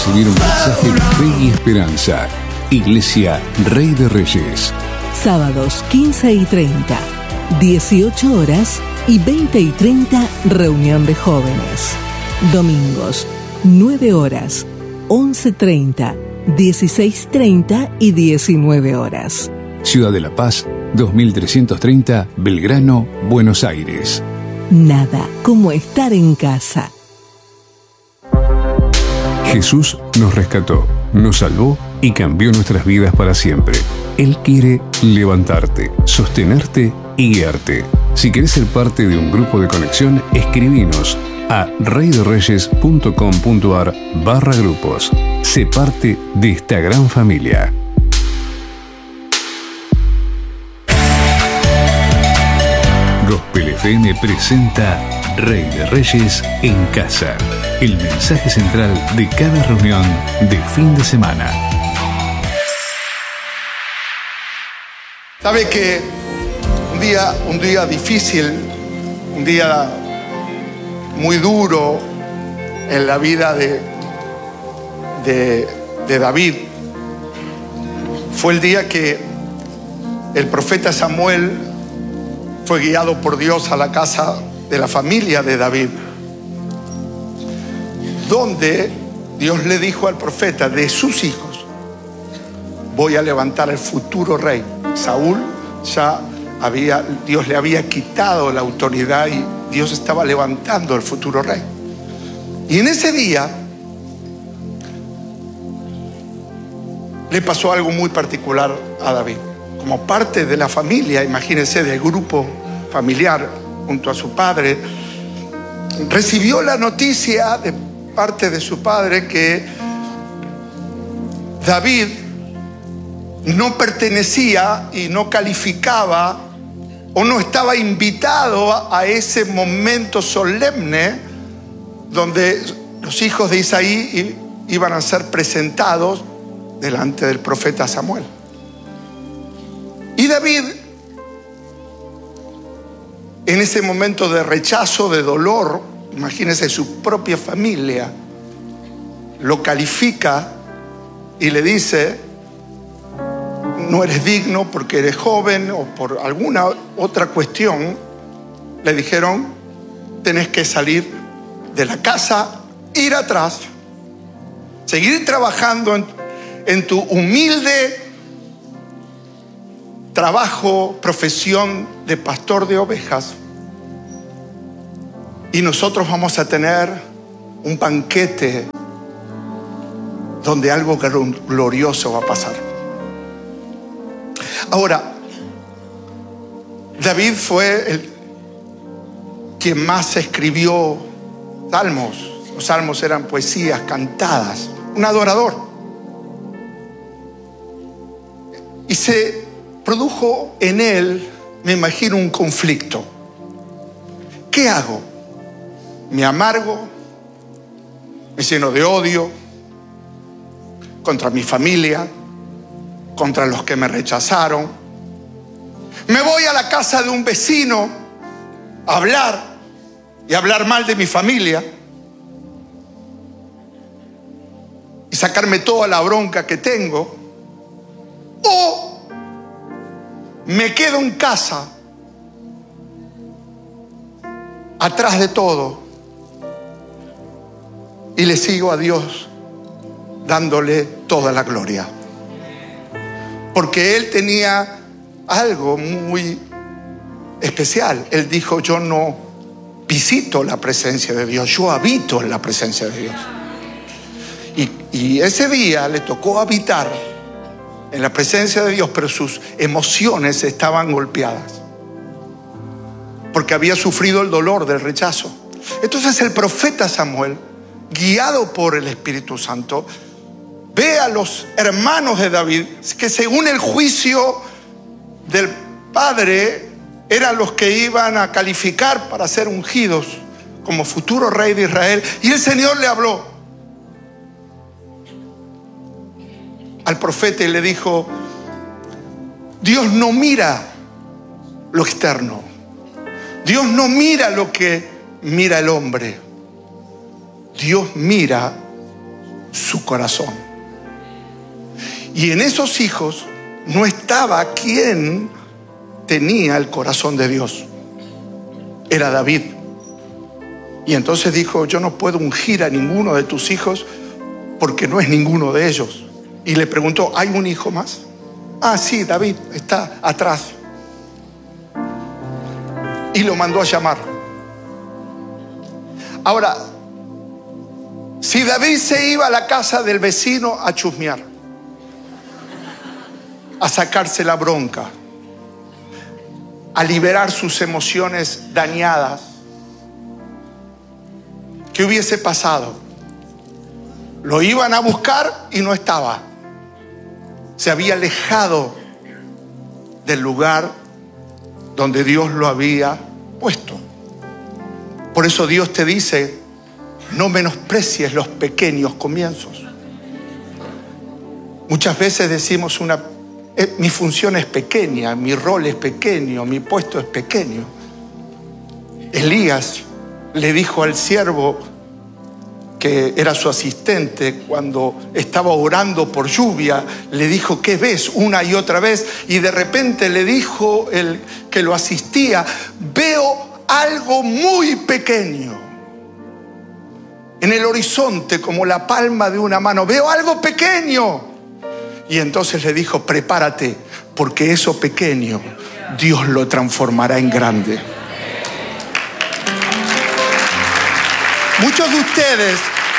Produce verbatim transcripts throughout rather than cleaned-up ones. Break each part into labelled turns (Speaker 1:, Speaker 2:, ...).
Speaker 1: recibir un mensaje de fe y esperanza. Iglesia Rey de Reyes.
Speaker 2: Sábados quince y treinta, dieciocho horas y veinte y treinta, reunión de jóvenes. Domingos, nueve horas, once treinta, dieciséis treinta y diecinueve horas.
Speaker 1: Ciudad de La Paz, dos mil trescientos treinta, Belgrano, Buenos Aires.
Speaker 2: Nada como estar en casa.
Speaker 1: Jesús nos rescató, nos salvó y cambió nuestras vidas para siempre. Él quiere levantarte, sostenerte y guiarte. Si querés ser parte de un grupo de conexión, escribinos a reydereyes.com.ar barra grupos. Sé parte de esta gran familia. Gospel F M presenta Rey de Reyes en casa. El mensaje central de cada reunión de fin de semana.
Speaker 3: Sabe que un día, un día difícil, un día muy duro en la vida de, de, de David, fue el día que el profeta Samuel fue guiado por Dios a la casa de la familia de David, donde Dios le dijo al profeta: de sus hijos voy a levantar el futuro rey. Saúl ya había, Dios le había quitado la autoridad y Dios estaba levantando el futuro rey. Y en ese día le pasó algo muy particular a David. Como parte de la familia, imagínense, del grupo familiar junto a su padre, recibió la noticia de parte de su padre que David no pertenecía y no calificaba o no estaba invitado a ese momento solemne donde los hijos de Isaí iban a ser presentados delante del profeta Samuel. Y David, en ese momento de rechazo, de dolor, imagínense, su propia familia lo califica y le dice: no eres digno porque eres joven, o por alguna otra cuestión. Le dijeron: tenés que salir de la casa, ir atrás, seguir trabajando en, en tu humilde trabajo, profesión de pastor de ovejas, y nosotros vamos a tener un banquete donde algo glorioso va a pasar. Ahora, David fue el quien más escribió salmos. Los salmos eran poesías cantadas, un adorador. Y se produjo en él, me imagino, un conflicto. ¿Qué hago? ¿Me amargo? ¿Me lleno de odio contra mi familia, contra los que me rechazaron? ¿Me voy a la casa de un vecino a hablar y hablar mal de mi familia y sacarme toda la bronca que tengo? ¿O me quedo en casa, atrás de todo, y le sigo a Dios dándole toda la gloria? Porque él tenía algo muy especial. Él dijo: yo no visito la presencia de Dios, yo habito en la presencia de Dios. Y, y ese día le tocó habitar en la presencia de Dios, pero sus emociones estaban golpeadas porque había sufrido el dolor del rechazo. Entonces el profeta Samuel, guiado por el Espíritu Santo, ve a los hermanos de David, que según el juicio del padre eran los que iban a calificar para ser ungidos como futuro rey de Israel. Y el Señor le habló al profeta y le dijo: Dios no mira lo externo, Dios no mira lo que mira el hombre, Dios mira su corazón. Y en esos hijos no estaba quien tenía el corazón de Dios. Era David. Y entonces dijo: yo no puedo ungir a ninguno de tus hijos porque no es ninguno de ellos. Y le preguntó: ¿hay un hijo más? Ah, sí, David está atrás. Y lo mandó a llamar. Ahora, si David se iba a la casa del vecino a chusmear, a sacarse la bronca, a liberar sus emociones dañadas, ¿qué hubiese pasado? Lo iban a buscar y no estaba. Se había alejado del lugar donde Dios lo había puesto. Por eso Dios te dice: no menosprecies los pequeños comienzos. Muchas veces decimos una, eh, mi función es pequeña, mi rol es pequeño, mi puesto es pequeño. Elías le dijo al siervo que era su asistente, cuando estaba orando por lluvia, le dijo: ¿qué ves? Una y otra vez. Y de repente le dijo el que lo asistía: veo algo muy pequeño en el horizonte, como la palma de una mano. Veo algo pequeño. Y entonces le dijo: prepárate, porque eso pequeño Dios lo transformará en grande. Muchos de ustedes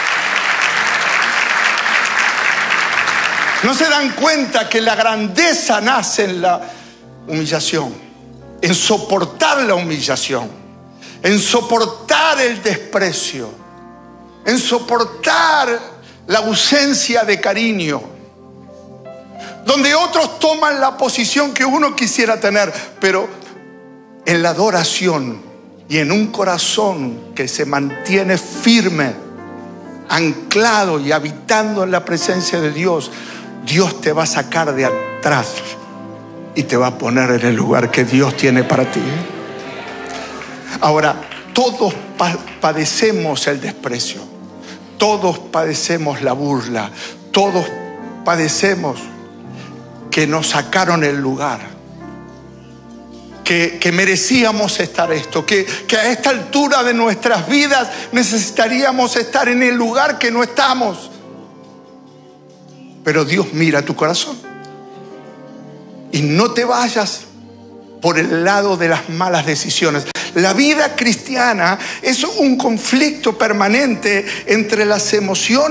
Speaker 3: no se dan cuenta que la grandeza nace en la humillación, en soportar la humillación, en soportar el desprecio, en soportar la ausencia de cariño, donde otros toman la posición que uno quisiera tener, pero en la adoración y en un corazón que se mantiene firme, anclado y habitando en la presencia de Dios, Dios te va a sacar de atrás y te va a poner en el lugar que Dios tiene para ti. Ahora, todos pa- padecemos el desprecio, todos padecemos la burla, todos padecemos que nos sacaron el lugar. Que, que merecíamos estar esto, que, que a esta altura de nuestras vidas necesitaríamos estar en el lugar que no estamos. Pero Dios mira tu corazón. Y no te vayas por el lado de las malas decisiones. La vida cristiana es un conflicto permanente entre las emociones